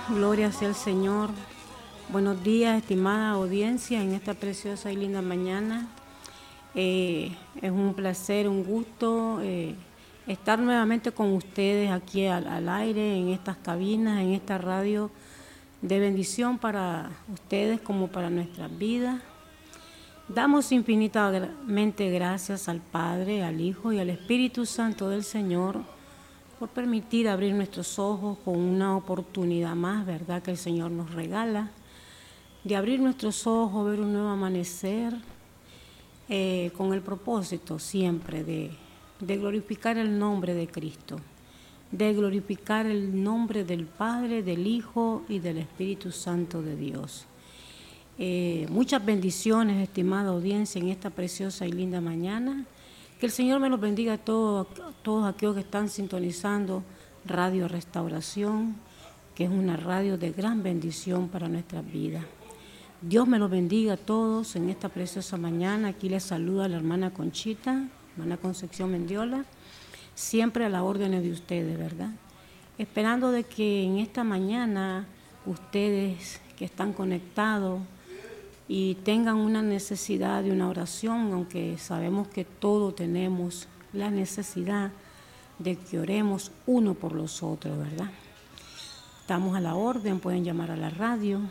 Gloria sea el Señor. Buenos días, estimada audiencia, en esta preciosa y linda mañana. Es un placer, un gusto estar nuevamente con ustedes aquí al aire, en estas cabinas, en esta radio de bendición para ustedes como para nuestras vidas. Damos infinitamente gracias al Padre, al Hijo y al Espíritu Santo del Señor por permitir abrir nuestros ojos con una oportunidad más, ¿verdad?, que el Señor nos regala, de abrir nuestros ojos, ver un nuevo amanecer, con el propósito siempre de glorificar el nombre de Cristo, de glorificar el nombre del Padre, del Hijo y del Espíritu Santo de Dios. Muchas bendiciones, estimada audiencia, en esta preciosa y linda mañana. Que el Señor me los bendiga a todos aquellos que están sintonizando Radio Restauración, que es una radio de gran bendición para nuestras vidas. Dios me los bendiga a todos en esta preciosa mañana. Aquí les saluda la hermana Conchita, hermana Concepción Mendiola, siempre a la orden de ustedes, ¿verdad? Esperando de que en esta mañana ustedes que están conectados y tengan una necesidad de una oración, aunque sabemos que todos tenemos la necesidad de que oremos uno por los otros, ¿verdad? Estamos a la orden, pueden llamar a la radio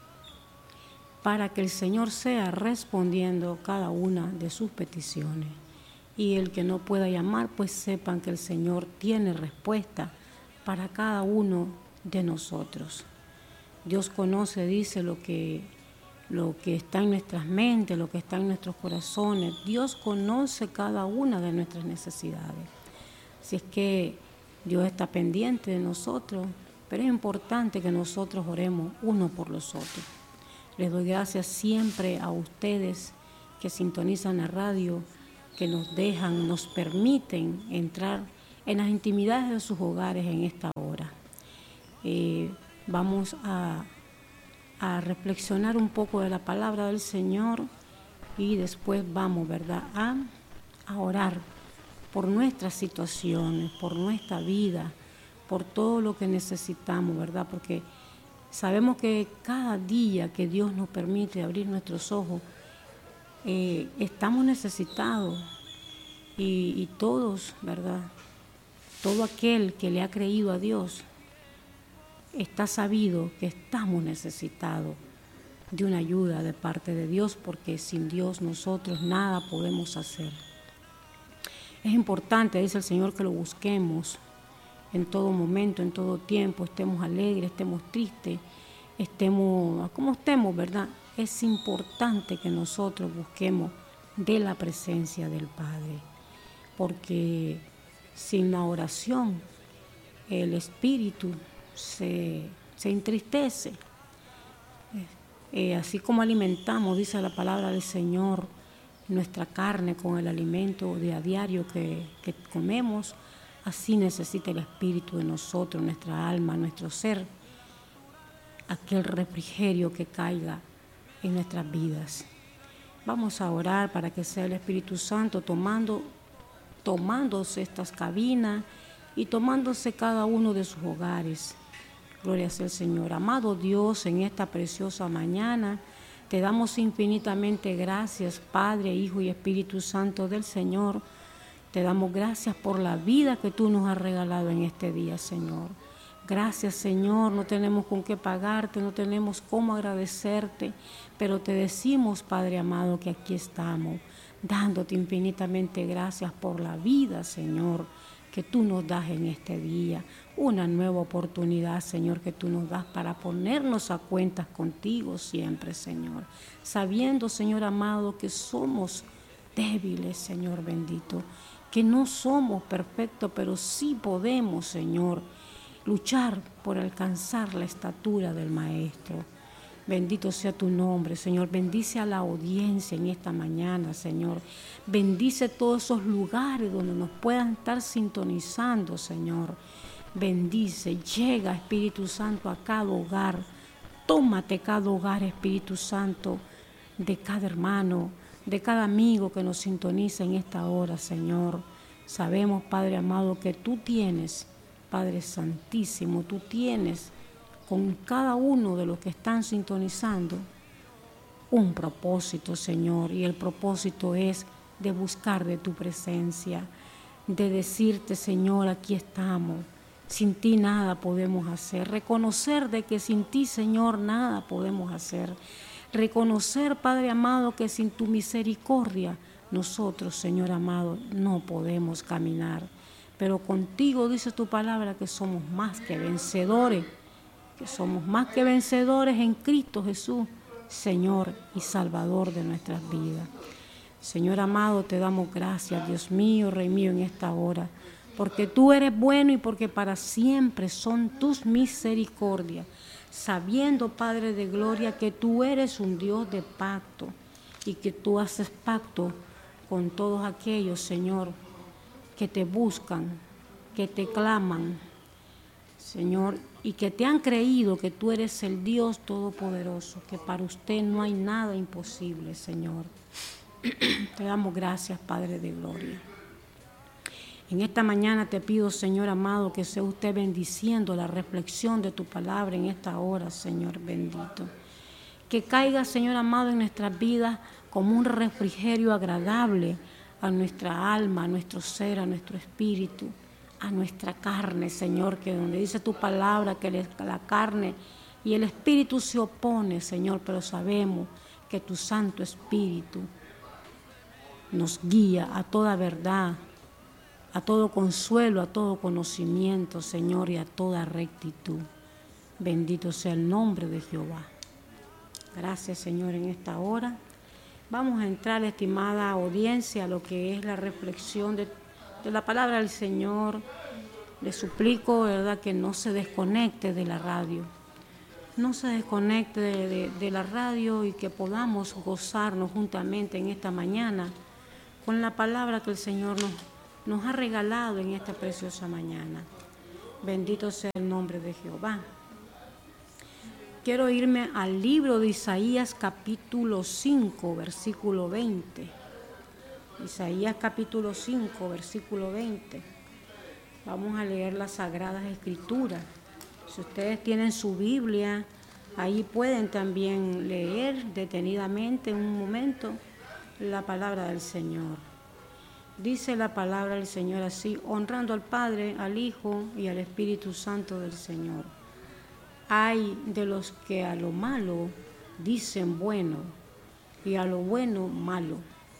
para que el Señor sea respondiendo cada una de sus peticiones. Y el que no pueda llamar, pues sepan que el Señor tiene respuesta para cada uno de nosotros. Dios conoce, dice, lo que está en nuestras mentes, lo que está en nuestros corazones. Dios conoce cada una de nuestras necesidades. Así es que Dios está pendiente de nosotros, pero es importante que nosotros oremos uno por los otros. Les doy gracias siempre a ustedes que sintonizan la radio, que nos dejan, nos permiten entrar en las intimidades de sus hogares en esta hora. Vamos a reflexionar un poco de la palabra del Señor y después vamos, ¿verdad?, a orar por nuestras situaciones, por nuestra vida, por todo lo que necesitamos, ¿verdad? Porque sabemos que cada día que Dios nos permite abrir nuestros ojos, estamos necesitados y todos, ¿verdad? Todo aquel que le ha creído a Dios está sabido que estamos necesitados de una ayuda de parte de Dios, porque sin Dios nosotros nada podemos hacer. Es importante, dice el Señor, que lo busquemos en todo momento, en todo tiempo, estemos alegres, estemos tristes, estemos como estemos, ¿verdad? Es importante que nosotros busquemos de la presencia del Padre, porque sin la oración el Espíritu se entristece. Así como alimentamos, dice la palabra del Señor, nuestra carne con el alimento de a diario que comemos, así necesita el Espíritu de nosotros, nuestra alma, nuestro ser, aquel refrigerio que caiga en nuestras vidas. Vamos a orar para que sea el Espíritu Santo tomándose estas cabinas y tomándose cada uno de sus hogares. Gloria sea el Señor. Amado Dios, en esta preciosa mañana te damos infinitamente gracias, Padre, Hijo y Espíritu Santo del Señor. Te damos gracias por la vida que tú nos has regalado en este día, Señor. Gracias, Señor, no tenemos con qué pagarte, no tenemos cómo agradecerte, pero te decimos, Padre amado, que aquí estamos, dándote infinitamente gracias por la vida, Señor, que tú nos das en este día, una nueva oportunidad, Señor, que tú nos das para ponernos a cuentas contigo siempre, Señor, sabiendo, Señor amado, que somos débiles, Señor bendito, que no somos perfectos, pero sí podemos, Señor, luchar por alcanzar la estatura del Maestro. Bendito sea tu nombre, Señor. Bendice a la audiencia en esta mañana, Señor. Bendice todos esos lugares donde nos puedan estar sintonizando, Señor. Bendice, llega, Espíritu Santo, a cada hogar. Tómate cada hogar, Espíritu Santo, de cada hermano, de cada amigo que nos sintoniza en esta hora, Señor. Sabemos, Padre amado, que tú tienes, Padre Santísimo, tú tienes con cada uno de los que están sintonizando un propósito, Señor, y el propósito es de buscar de tu presencia, de decirte, Señor, aquí estamos, sin ti nada podemos hacer, reconocer de que sin ti, Señor, nada podemos hacer, reconocer, Padre amado, que sin tu misericordia nosotros, Señor amado, no podemos caminar, pero contigo dice tu palabra que somos más que vencedores en Cristo Jesús, Señor y Salvador de nuestras vidas. Señor amado, te damos gracias, Dios mío, Rey mío, en esta hora, porque tú eres bueno y porque para siempre son tus misericordias, sabiendo, Padre de gloria, que tú eres un Dios de pacto y que tú haces pacto con todos aquellos, Señor, que te buscan, que te claman, Señor, y que te han creído que tú eres el Dios Todopoderoso, que para usted no hay nada imposible, Señor. Te damos gracias, Padre de gloria. En esta mañana te pido, Señor amado, que sea usted bendiciendo la reflexión de tu palabra en esta hora, Señor bendito. Que caiga, Señor amado, en nuestras vidas como un refrigerio agradable a nuestra alma, a nuestro ser, a nuestro espíritu, a nuestra carne, Señor, que donde dice tu palabra que la carne y el espíritu se opone, Señor, pero sabemos que tu Santo Espíritu nos guía a toda verdad, a todo consuelo, a todo conocimiento, Señor, y a toda rectitud. Bendito sea el nombre de Jehová. Gracias, Señor, en esta hora. Vamos a entrar, estimada audiencia, a lo que es la reflexión de la palabra del Señor. Le suplico, ¿verdad?, que no se desconecte de la radio. No se desconecte de la radio y que podamos gozarnos juntamente en esta mañana con la palabra que el Señor nos ha regalado en esta preciosa mañana. Bendito sea el nombre de Jehová. Quiero irme al libro de Isaías capítulo 5, versículo 20. Isaías capítulo 5, versículo 20. Vamos a leer las Sagradas Escrituras. Si ustedes tienen su Biblia, ahí pueden también leer detenidamente en un momento la palabra del Señor. Dice la palabra del Señor así: honrando al Padre, al Hijo y al Espíritu Santo del Señor. Ay de los que a lo malo dicen bueno y a lo bueno malo,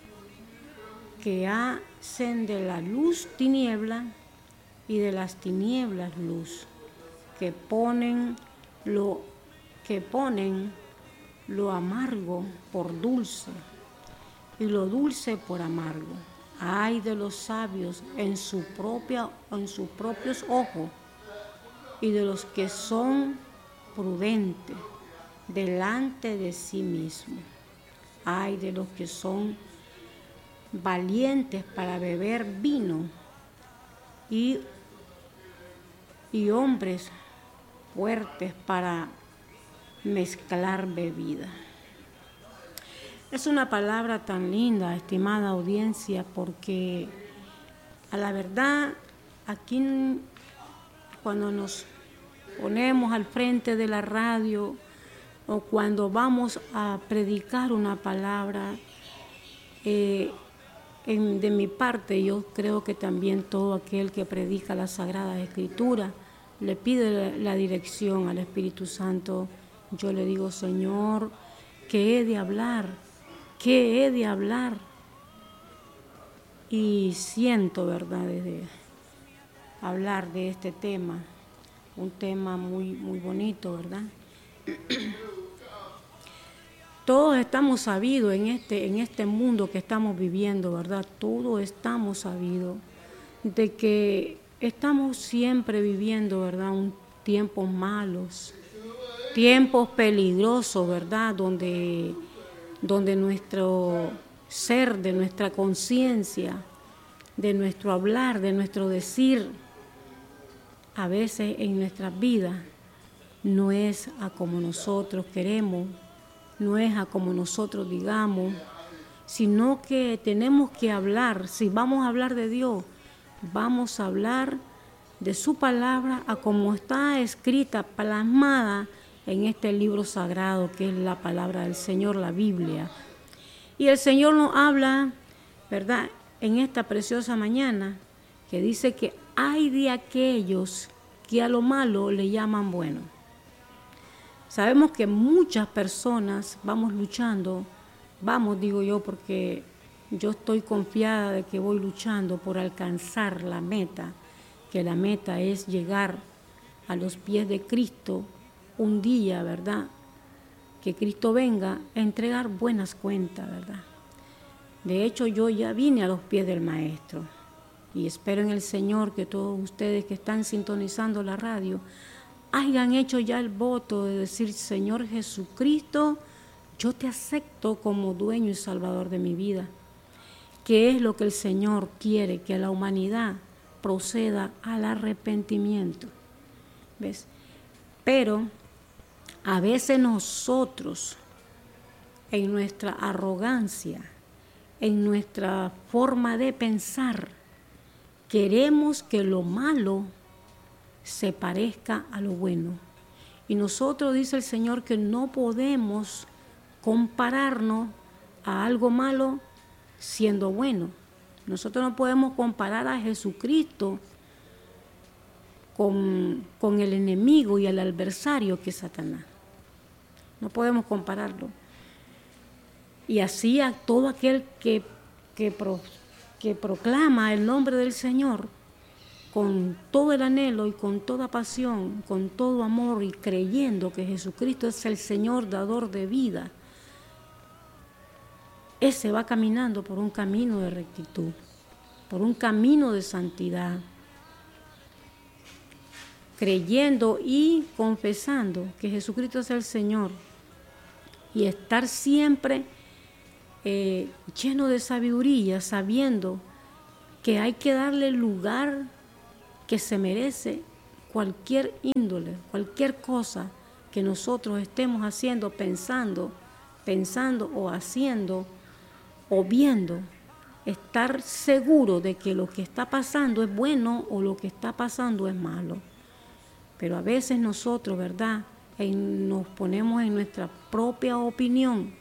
que hacen de la luz tiniebla y de las tinieblas luz, que ponen lo amargo por dulce y lo dulce por amargo. Ay de los sabios en sus propios ojos y de los que son prudentes delante de sí mismos. Ay de los que son valientes para beber vino y hombres fuertes para mezclar bebida. Es una palabra tan linda, estimada audiencia, porque a la verdad aquí cuando nos ponemos al frente de la radio o cuando vamos a predicar una palabra, de mi parte yo creo que también todo aquel que predica la Sagrada Escritura le pide la dirección al Espíritu Santo. Yo le digo: Señor, ¿qué he de hablar? ¿Qué he de hablar? Y siento, ¿verdad?, de hablar de este tema, un tema muy, muy bonito, ¿verdad? Todos estamos sabidos en este mundo que estamos viviendo, ¿verdad? Todos estamos sabidos de que estamos siempre viviendo, ¿verdad?, tiempos malos, tiempos peligrosos, ¿verdad?, donde nuestro ser, de nuestra conciencia, de nuestro hablar, de nuestro decir, a veces en nuestras vidas no es a como nosotros queremos, no es a como nosotros digamos, sino que tenemos que hablar. Si vamos a hablar de Dios, vamos a hablar de su palabra a como está escrita, plasmada en este libro sagrado que es la palabra del Señor, la Biblia. Y el Señor nos habla, ¿verdad?, en esta preciosa mañana, que dice que hay de aquellos que a lo malo le llaman bueno. Sabemos que muchas personas vamos luchando, digo yo, porque yo estoy confiada de que voy luchando por alcanzar la meta, que la meta es llegar a los pies de Cristo un día, ¿verdad?, que Cristo venga a entregar buenas cuentas, ¿verdad? De hecho, yo ya vine a los pies del Maestro y espero en el Señor que todos ustedes que están sintonizando la radio hayan hecho ya el voto de decir: Señor Jesucristo, yo te acepto como dueño y salvador de mi vida. ¿Qué es lo que el Señor quiere? Que la humanidad proceda al arrepentimiento. ¿Ves? Pero a veces nosotros, en nuestra arrogancia, en nuestra forma de pensar, queremos que lo malo se parezca a lo bueno. Y nosotros, dice el Señor, que no podemos compararnos a algo malo siendo bueno. Nosotros no podemos comparar a Jesucristo con el enemigo y el adversario que es Satanás. No podemos compararlo. Y así a todo aquel que proclama el nombre del Señor con todo el anhelo y con toda pasión, con todo amor y creyendo que Jesucristo es el Señor dador de vida, ese va caminando por un camino de rectitud, por un camino de santidad, creyendo y confesando que Jesucristo es el Señor y estar siempre lleno de sabiduría, sabiendo que hay que darle el lugar que se merece cualquier índole, cualquier cosa que nosotros estemos haciendo, pensando o haciendo o viendo, estar seguro de que lo que está pasando es bueno o lo que está pasando es malo. Pero a veces nosotros, ¿verdad?, nos ponemos en nuestra propia opinión,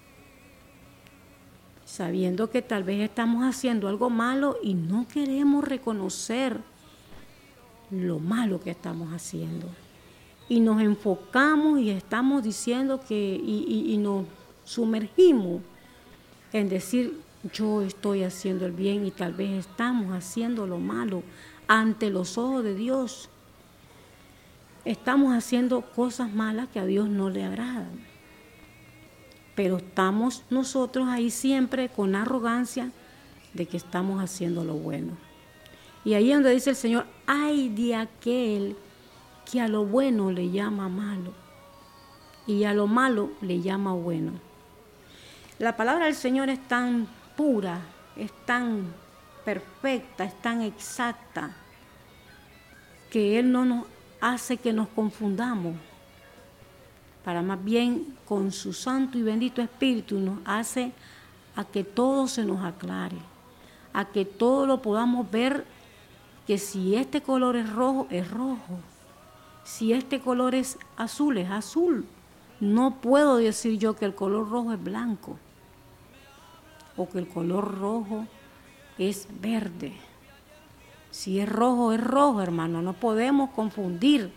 sabiendo que tal vez estamos haciendo algo malo y no queremos reconocer lo malo que estamos haciendo. Y nos enfocamos y estamos diciendo y nos sumergimos en decir: yo estoy haciendo el bien, y tal vez estamos haciendo lo malo ante los ojos de Dios. Estamos haciendo cosas malas que a Dios no le agradan. Pero estamos nosotros ahí siempre con arrogancia de que estamos haciendo lo bueno. Y ahí es donde dice el Señor: ay de aquel que a lo bueno le llama malo y a lo malo le llama bueno. La palabra del Señor es tan pura, es tan perfecta, es tan exacta, que Él no nos hace que nos confundamos, para más bien con su santo y bendito Espíritu nos hace a que todo se nos aclare, a que todo lo podamos ver, que si este color es rojo, si este color es azul. No puedo decir yo que el color rojo es blanco o que el color rojo es verde. Si es rojo, hermano. No podemos confundir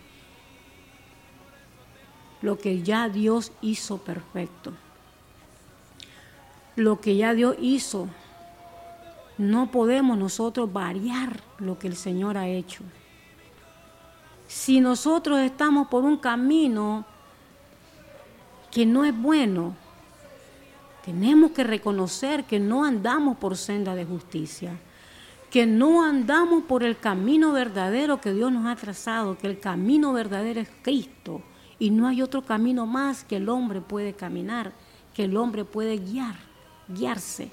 lo que ya Dios hizo perfecto. Lo que ya Dios hizo, no podemos nosotros variar lo que el Señor ha hecho. Si nosotros estamos por un camino que no es bueno, tenemos que reconocer que no andamos por senda de justicia, que no andamos por el camino verdadero que Dios nos ha trazado, que el camino verdadero es Cristo y no hay otro camino más que el hombre puede caminar, que el hombre puede guiarse.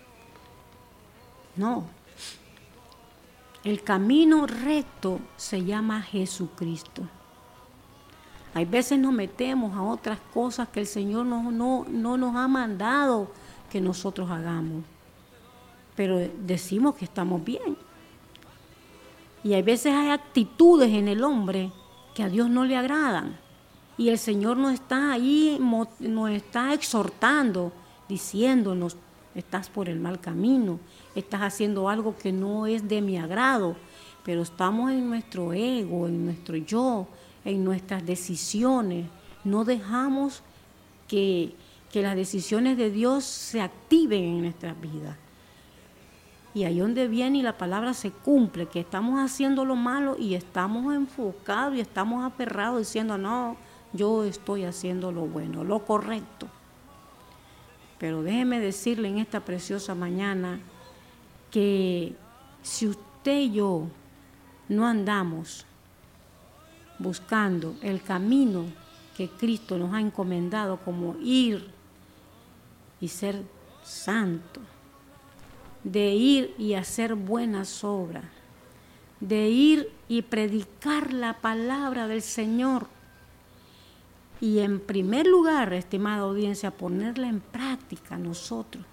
No, el camino recto se llama Jesucristo. Hay veces nos metemos a otras cosas que el Señor no nos ha mandado que nosotros hagamos, pero decimos que estamos bien. Y a veces hay actitudes en el hombre que a Dios no le agradan. Y el Señor nos está ahí, nos está exhortando, diciéndonos, estás por el mal camino, estás haciendo algo que no es de mi agrado, pero estamos en nuestro ego, en nuestro yo, en nuestras decisiones. No dejamos que las decisiones de Dios se activen en nuestras vidas. Y ahí donde viene y la palabra se cumple, que estamos haciendo lo malo y estamos enfocados y estamos aferrados diciendo, no, yo estoy haciendo lo bueno, lo correcto. Pero déjeme decirle en esta preciosa mañana que si usted y yo no andamos buscando el camino que Cristo nos ha encomendado, como ir y ser santo, de ir y hacer buenas obras, de ir y predicar la palabra del Señor, y en primer lugar, estimada audiencia, ponerla en práctica nosotros.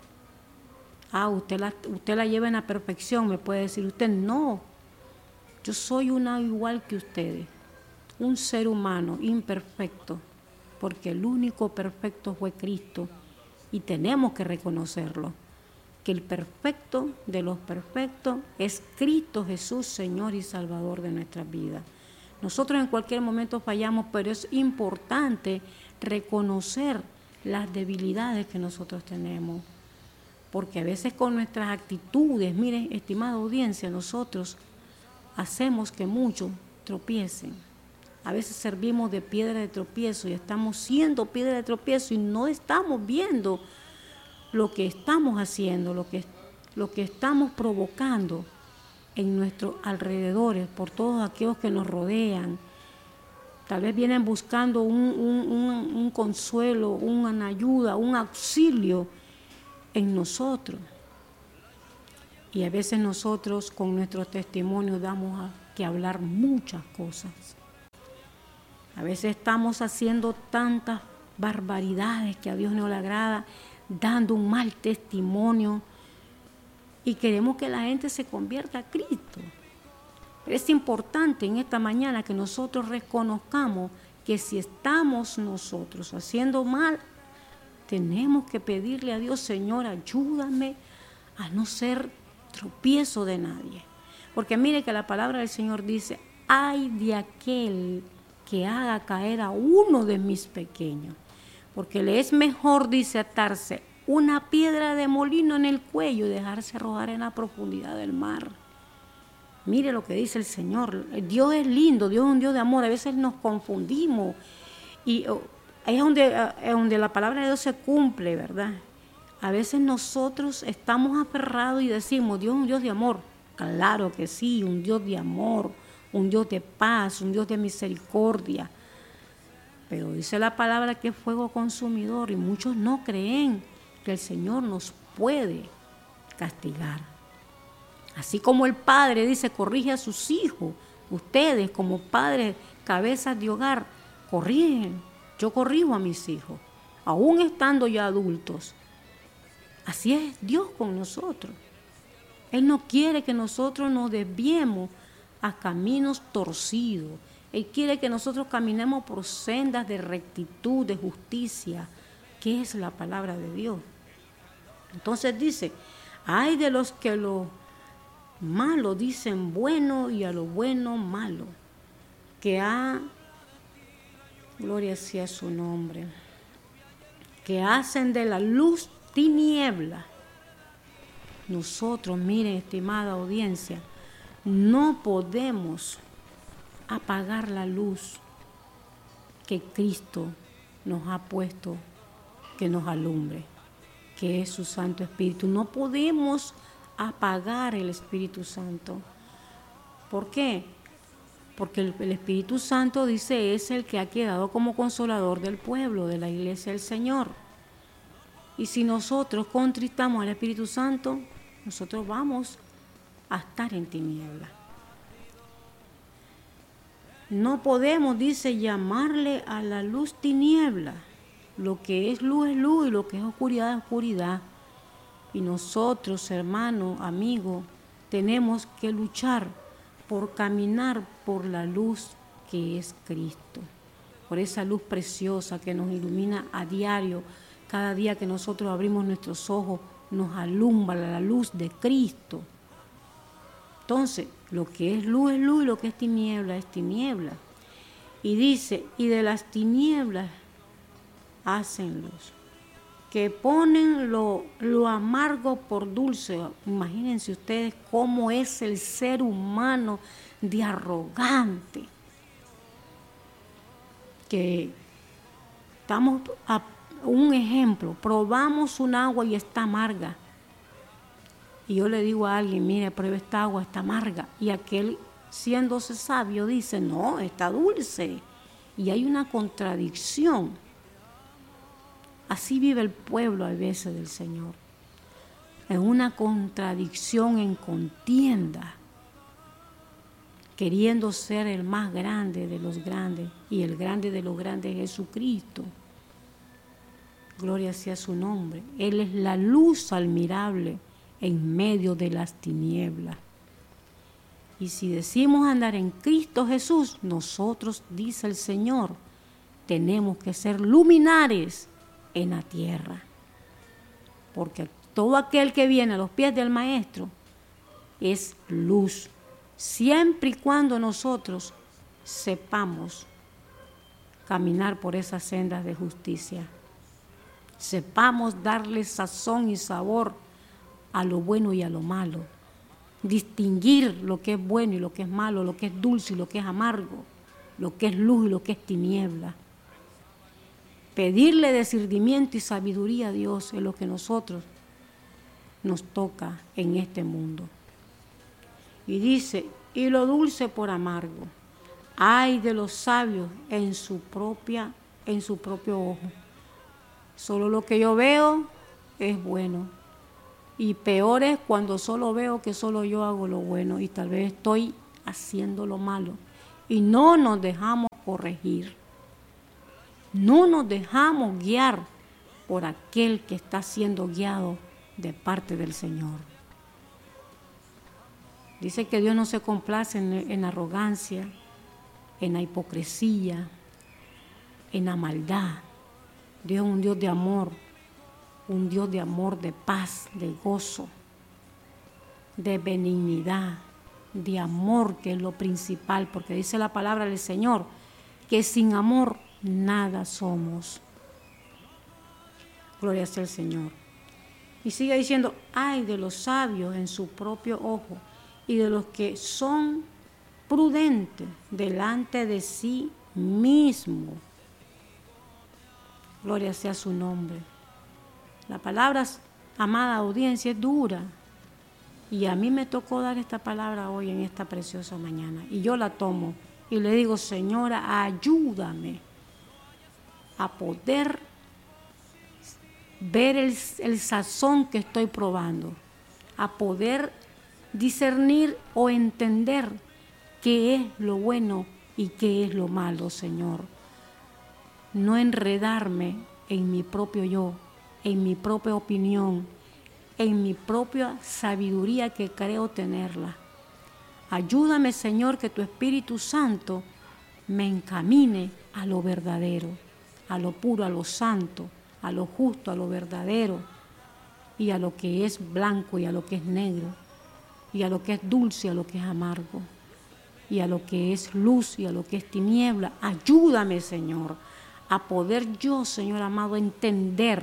Usted la lleva en la perfección, me puede decir usted, no, yo soy una igual que ustedes, un ser humano imperfecto, porque el único perfecto fue Cristo, y tenemos que reconocerlo, que el perfecto de los perfectos es Cristo Jesús, Señor y Salvador de nuestras vidas. Nosotros en cualquier momento fallamos, pero es importante reconocer las debilidades que nosotros tenemos, porque a veces con nuestras actitudes, miren, estimada audiencia, nosotros hacemos que muchos tropiecen. A veces servimos de piedra de tropiezo y estamos siendo piedra de tropiezo y no estamos viendo lo que estamos haciendo, lo que estamos provocando en nuestros alrededores, por todos aquellos que nos rodean. Tal vez vienen buscando un consuelo, una ayuda, un auxilio en nosotros. Y a veces nosotros con nuestros testimonios damos que hablar muchas cosas. A veces estamos haciendo tantas barbaridades que a Dios no le agrada, dando un mal testimonio, y queremos que la gente se convierta a Cristo. Es importante en esta mañana que nosotros reconozcamos que si estamos nosotros haciendo mal, tenemos que pedirle a Dios, Señor, ayúdame a no ser tropiezo de nadie. Porque mire que la palabra del Señor dice, ay de aquel que haga caer a uno de mis pequeños, porque le es mejor, dice, atarse una piedra de molino en el cuello y dejarse arrojar en la profundidad del mar. Mire lo que dice el Señor. Dios es lindo, Dios es un Dios de amor. A veces nos confundimos y es donde la palabra de Dios se cumple, ¿verdad? A veces nosotros estamos aferrados y decimos, Dios es un Dios de amor. Claro que sí, un Dios de amor, un Dios de paz, un Dios de misericordia. Pero dice la palabra que es fuego consumidor y muchos no creen que el Señor nos puede castigar. Así como el Padre dice, corrige a sus hijos, ustedes como padres, cabezas de hogar, corrigen. Yo corrijo a mis hijos, aún estando ya adultos. Así es Dios con nosotros. Él no quiere que nosotros nos desviemos a caminos torcidos. Él quiere que nosotros caminemos por sendas de rectitud, de justicia, que es la palabra de Dios. Entonces dice, ay de los que lo malo dicen bueno y a lo bueno malo, gloria sea su nombre, que hacen de la luz tiniebla. Nosotros, miren, estimada audiencia, no podemos apagar la luz que Cristo nos ha puesto, que nos alumbre, que es su Santo Espíritu. No podemos apagar el Espíritu Santo. ¿Por qué? Porque el Espíritu Santo, dice, es el que ha quedado como consolador del pueblo, de la iglesia del Señor. Y si nosotros contristamos al Espíritu Santo, nosotros vamos a estar en tiniebla. No podemos, dice, llamarle a la luz tiniebla. Lo que es luz y lo que es oscuridad es oscuridad. Y nosotros, hermanos, amigos, tenemos que luchar por caminar por la luz que es Cristo, por esa luz preciosa que nos ilumina a diario. Cada día que nosotros abrimos nuestros ojos, nos alumbra la luz de Cristo. Entonces, lo que es luz, y lo que es tiniebla es tiniebla. Y dice, y de las tinieblas hacen luz, que ponen lo amargo por dulce. Imagínense ustedes cómo es el ser humano de arrogante. Que estamos a un ejemplo, probamos un agua y está amarga. Y yo le digo a alguien, mire, prueba esta agua, está amarga. Y aquel, siéndose sabio, dice, no, está dulce. Y hay una contradicción. Así vive el pueblo a veces del Señor. Es una contradicción en contienda, queriendo ser el más grande de los grandes, y el grande de los grandes es Jesucristo. Gloria sea su nombre. Él es la luz admirable en medio de las tinieblas. Y si decimos andar en Cristo Jesús, nosotros, dice el Señor, tenemos que ser luminares en la tierra. Porque todo aquel que viene a los pies del Maestro es luz, siempre y cuando nosotros sepamos caminar por esas sendas de justicia. Sepamos darle sazón y sabor a lo bueno y a lo malo. Distinguir lo que es bueno y lo que es malo, lo que es dulce y lo que es amargo, lo que es luz y lo que es tiniebla. Pedirle discernimiento y sabiduría a Dios es lo que nosotros nos toca en este mundo. Y dice, y lo dulce por amargo. Ay de los sabios en su propio ojo. Solo lo que yo veo es bueno. Y peor es cuando solo veo que solo yo hago lo bueno y tal vez estoy haciendo lo malo. Y no nos dejamos corregir. No nos dejamos guiar por aquel que está siendo guiado de parte del Señor. Dice que Dios no se complace en la arrogancia, en la hipocresía, en la maldad. Dios es un Dios de amor, de paz, de gozo, de benignidad, de amor, que es lo principal, porque dice la palabra del Señor, que sin amor nada somos. Gloria sea al Señor. Y sigue diciendo, ay de los sabios en su propio ojo y de los que son prudentes delante de sí mismo. Gloria sea su nombre. La palabra, amada audiencia, es dura. Y a mí me tocó dar esta palabra hoy en esta preciosa mañana. Y yo la tomo y le digo, Señora, ayúdame a poder ver el sazón que estoy probando, a poder discernir o entender qué es lo bueno y qué es lo malo, Señor. No enredarme en mi propio yo, en mi propia opinión, en mi propia sabiduría que creo tenerla. Ayúdame, Señor, que tu Espíritu Santo me encamine a lo verdadero, a lo puro, a lo santo, a lo justo, a lo verdadero, y a lo que es blanco y a lo que es negro, y a lo que es dulce y a lo que es amargo, y a lo que es luz y a lo que es tiniebla. Ayúdame, Señor, a poder yo, Señor amado, entender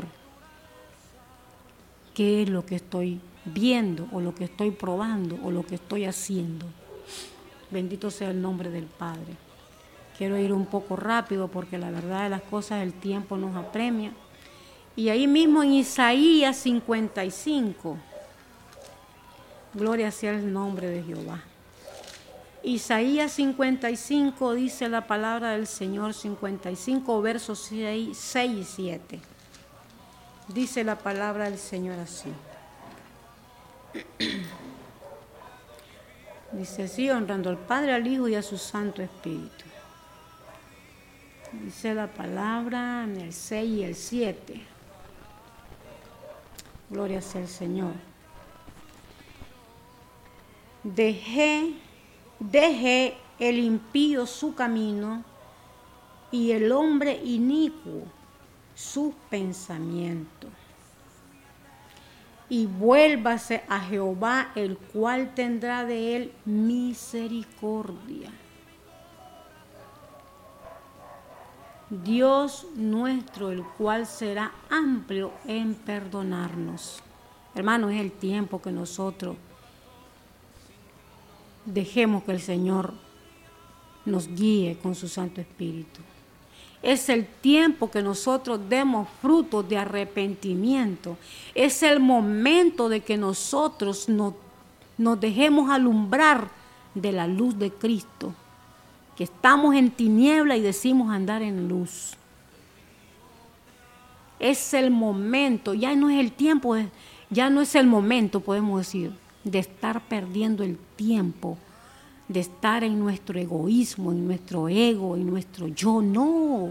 qué es lo que estoy viendo o lo que estoy probando o lo que estoy haciendo. Bendito sea el nombre del Padre. Quiero ir un poco rápido porque la verdad de las cosas el tiempo nos apremia. Y ahí mismo en Isaías 55, gloria sea el nombre de Jehová. Isaías 55 dice la palabra del Señor, 55 versos 6 y 7. Dice la palabra del Señor así. Dice así, honrando al Padre, al Hijo y a su Santo Espíritu. Dice la palabra en el 6 y el 7. Gloria sea al Señor. Dejé Deje el impío su camino y el hombre inicuo sus pensamientos. Y vuélvase a Jehová, el cual tendrá de él misericordia. Dios nuestro, el cual será amplio en perdonarnos. Hermanos, es el tiempo que nosotros dejemos que el Señor nos guíe con su Santo Espíritu. Es el tiempo que nosotros demos frutos de arrepentimiento. Es el momento de que nosotros nos dejemos alumbrar de la luz de Cristo. Que estamos en tiniebla y decimos andar en luz. Es el momento, ya no es el tiempo, ya no es el momento, podemos decir, de estar perdiendo el tiempo, de estar en nuestro egoísmo, en nuestro ego, en nuestro yo. No.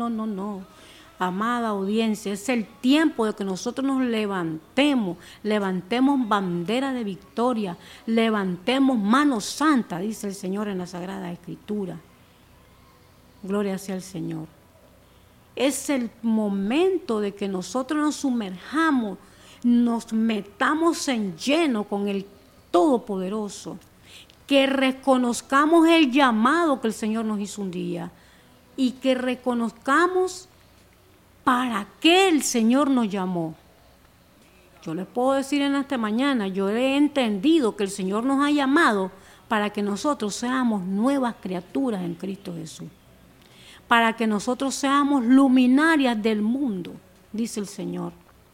Amada audiencia, es el tiempo de que nosotros nos levantemos bandera de victoria, levantemos mano santa, dice el Señor en la Sagrada Escritura. Gloria sea al Señor. Es el momento de que nosotros nos sumerjamos, nos metamos en lleno con el Todopoderoso, que reconozcamos el llamado que el Señor nos hizo un día y que reconozcamos para qué el Señor nos llamó. Yo les puedo decir en esta mañana, yo he entendido que el Señor nos ha llamado para que nosotros seamos nuevas criaturas en Cristo Jesús, para que nosotros seamos luminarias del mundo, dice el Señor.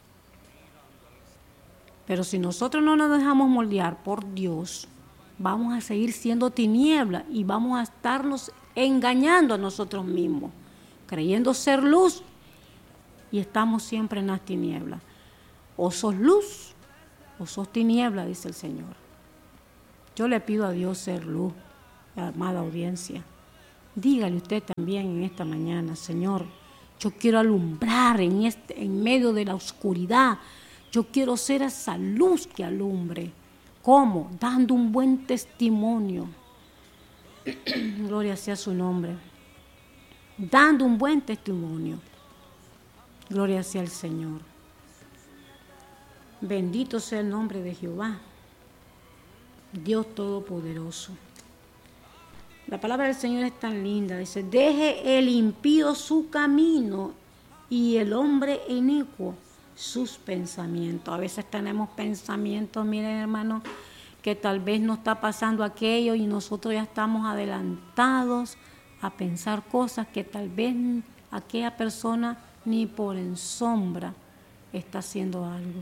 Pero si nosotros no nos dejamos moldear por Dios, vamos a seguir siendo tinieblas y vamos a estarnos engañando a nosotros mismos, creyendo ser luz y estamos siempre en las tinieblas. O sos luz o sos tiniebla, dice el Señor. Yo le pido a Dios ser luz, amada audiencia. Dígale usted también en esta mañana, Señor, yo quiero alumbrar en medio de la oscuridad. Yo quiero ser esa luz que alumbre. ¿Cómo? Dando un buen testimonio. Gloria sea su nombre. Dando un buen testimonio. Gloria sea al Señor. Bendito sea el nombre de Jehová, Dios Todopoderoso. La palabra del Señor es tan linda. Dice, deje el impío su camino y el hombre inicuo sus pensamientos. A veces tenemos pensamientos, miren hermanos, que tal vez nos está pasando aquello y nosotros ya estamos adelantados a pensar cosas que tal vez aquella persona ni por en sombra está haciendo algo.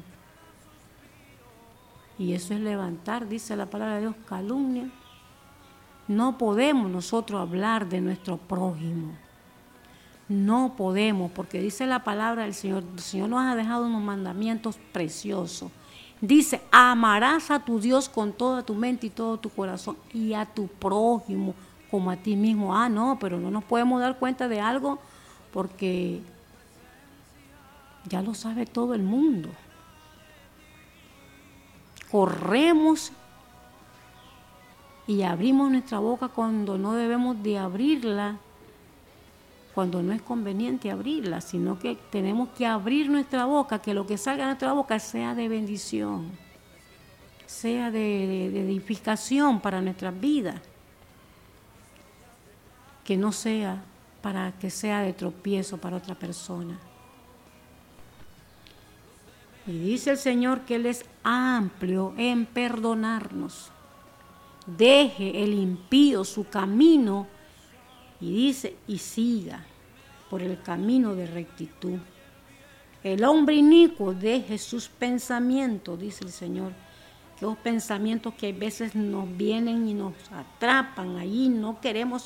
Y eso es levantar, dice la palabra de Dios, calumnia. No podemos nosotros hablar de nuestro prójimo. No podemos, porque dice la palabra del Señor. El Señor nos ha dejado unos mandamientos preciosos. Dice, amarás a tu Dios con toda tu mente y todo tu corazón y a tu prójimo como a ti mismo. No, pero no nos podemos dar cuenta de algo porque ya lo sabe todo el mundo. Corremos y abrimos nuestra boca cuando no debemos de abrirla, cuando no es conveniente abrirla, sino que tenemos que abrir nuestra boca, que lo que salga de nuestra boca sea de bendición, sea de edificación para nuestras vidas, que no sea para que sea de tropiezo para otra persona. Y dice el Señor que Él es amplio en perdonarnos. Deje el impío su camino y dice, y siga por el camino de rectitud. El hombre inicuo deje sus pensamientos, dice el Señor. Esos pensamientos que a veces nos vienen y nos atrapan allí, no queremos